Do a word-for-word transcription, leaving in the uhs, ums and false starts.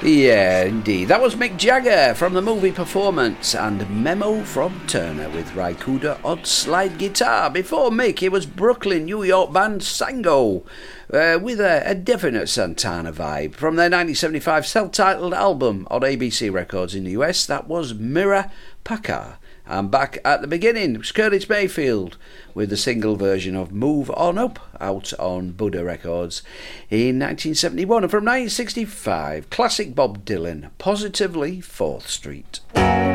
Yeah, indeed. That was Mick Jagger from the movie Performance and Memo from Turner with Ry Cooder on slide guitar. Before Mick, it was Brooklyn, New York band Sango uh, with a, a definite Santana vibe from their nineteen seventy-five self-titled album on A B C Records in the U S. That was Mirror Paca. And back at the beginning, it was Curtis Mayfield with the single version of Move On Up out on Buddha Records in nineteen seventy-one. And from nineteen sixty-five, classic Bob Dylan, Positively fourth Street.